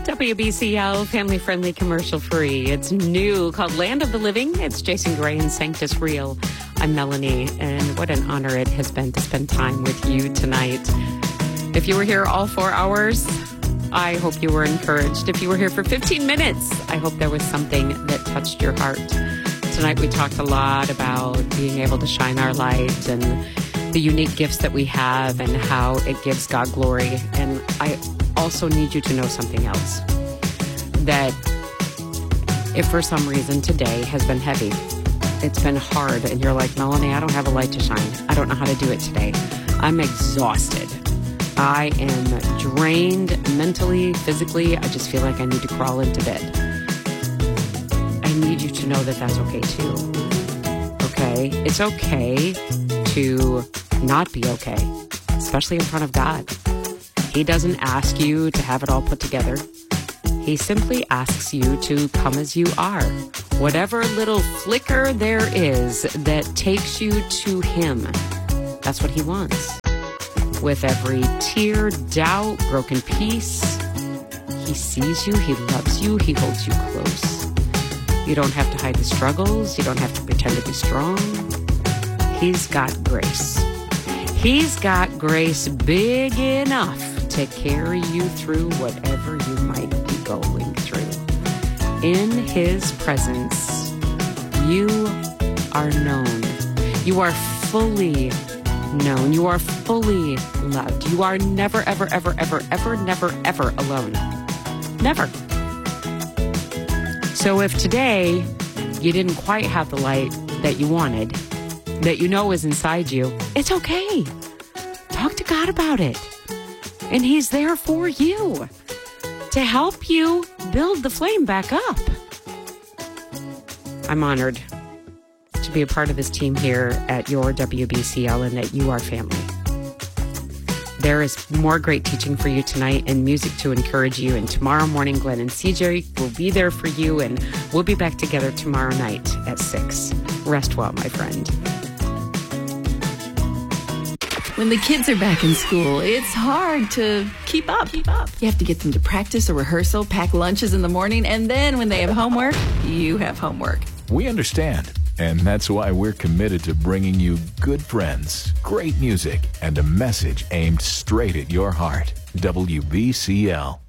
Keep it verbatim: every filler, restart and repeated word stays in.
W B C L, family-friendly, commercial-free. It's new, called Land of the Living. It's Jason Gray and Sanctus Real. I'm Melanie, and what an honor it has been to spend time with you tonight. If you were here all four hours, I hope you were encouraged. If you were here for fifteen minutes, I hope there was something that touched your heart. Tonight we talked a lot about being able to shine our light and the unique gifts that we have and how it gives God glory. And I also need you to know something else, that if for some reason today has been heavy, it's been hard, and you're like, Melanie, I don't have a light to shine. I don't know how to do it today. I'm exhausted. I am drained mentally, physically. I just feel like I need to crawl into bed. I need you to know that that's okay too. Okay? It's okay to not be okay, especially in front of God. He doesn't ask you to have it all put together. He simply asks you to come as you are. Whatever little flicker there is that takes you to him, that's what he wants. With every tear, doubt, broken piece, he sees you, he loves you, he holds you close. You don't have to hide the struggles. You don't have to pretend to be strong. He's got grace. He's got grace big enough to carry you through whatever you might be going through. In his presence, you are known. You are fully known. You are fully loved. You are never, ever, ever, ever, ever, never, ever alone. Never. So if today you didn't quite have the light that you wanted, that you know is inside you, it's okay. Talk to God about it. And he's there for you to help you build the flame back up. I'm honored to be a part of this team here at your W B C L and that you are family. There is more great teaching for you tonight and music to encourage you. And tomorrow morning, Glenn and C J will be there for you. And we'll be back together tomorrow night at six. Rest well, my friend. When the kids are back in school, it's hard to keep up. Keep up. You have to get them to practice or rehearsal, pack lunches in the morning, and then when they have homework, you have homework. We understand, and that's why we're committed to bringing you good friends, great music, and a message aimed straight at your heart. W B C L.